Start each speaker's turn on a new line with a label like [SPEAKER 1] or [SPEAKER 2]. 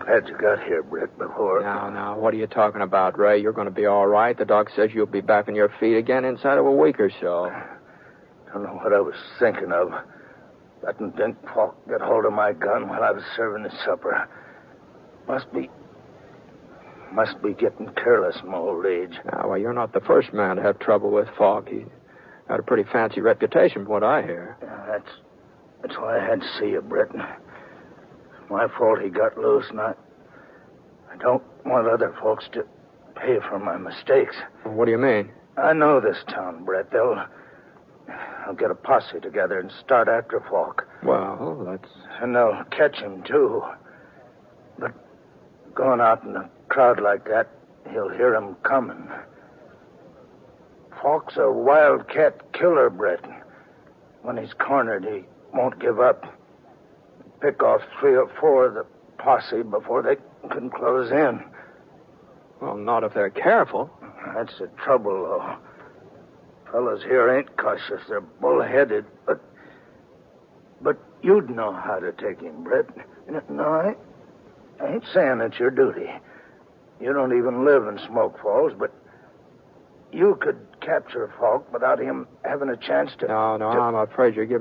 [SPEAKER 1] Glad you got here, Britt, before...
[SPEAKER 2] Now, what are you talking about, Ray? You're going to be all right. The doc says you'll be back on your feet again inside of a week or so.
[SPEAKER 1] Don't know what I was thinking of. I didn't think Falk got hold of my gun while I was serving his supper. Must be getting careless in my old age.
[SPEAKER 2] Well, you're not the first man to have trouble with Falk. He got a pretty fancy reputation, from what I hear.
[SPEAKER 1] Yeah, that's why I had to see you, Britt. My fault he got loose, and I don't want other folks to pay for my mistakes.
[SPEAKER 2] What do you mean?
[SPEAKER 1] I know this town, Brett. They'll get a posse together and start after Falk.
[SPEAKER 2] Well, that's...
[SPEAKER 1] And they'll catch him, too. But going out in a crowd like that, he'll hear him coming. Falk's a wildcat killer, Brett. When he's cornered, he won't give up. Pick off 3 or 4 of the posse before they can close in.
[SPEAKER 2] Well, not if they're careful.
[SPEAKER 1] That's the trouble, though. Fellas here ain't cautious. They're bullheaded, but you'd know how to take him, Brett. No, I ain't saying it's your duty. You don't even live in Smoke Falls, but you could capture Falk without him having a chance to...
[SPEAKER 2] No, I'm afraid you're giving